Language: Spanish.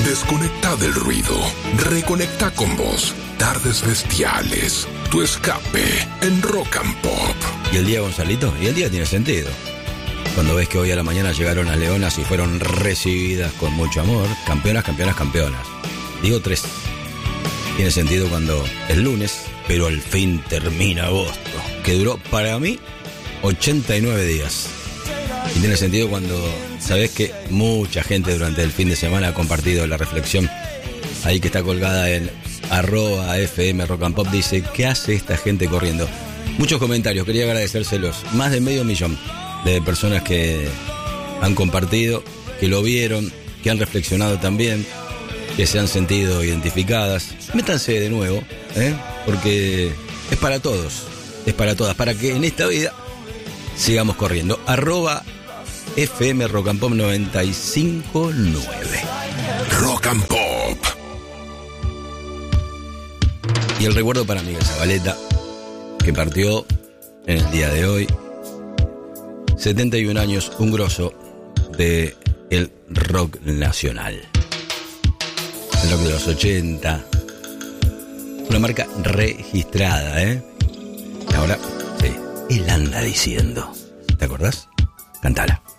Desconecta del ruido. Reconecta con vos. Tardes bestiales. Tu escape en Rock and Pop. ¿Y el día, Gonzalito? Y el día tiene sentido. Cuando ves que hoy a la mañana llegaron las leonas y fueron recibidas con mucho amor. Campeonas, campeonas, campeonas. Digo 3. Tiene sentido cuando es lunes, pero al fin termina agosto, que duró para mí 89 días. Y tiene sentido cuando sabes que mucha gente durante el fin de semana ha compartido la reflexión ahí que está colgada en @FM Rock and Pop. Dice, ¿qué hace esta gente corriendo? Muchos comentarios, quería agradecérselos. Más de 500,000 de personas que han compartido, que lo vieron, que han reflexionado también, que se han sentido identificadas. Métanse de nuevo, porque es para todos, es para todas, para que en esta vida sigamos corriendo. @FM Rock and Pop 95.9. Rock and Pop. Y el recuerdo para Miguel Zabaleta, que partió en el día de hoy. 71 años, un grosso de el rock nacional. El rock de los 80. Una marca registrada, Ahora, sí, él anda diciendo. ¿Te acordás? Cántala.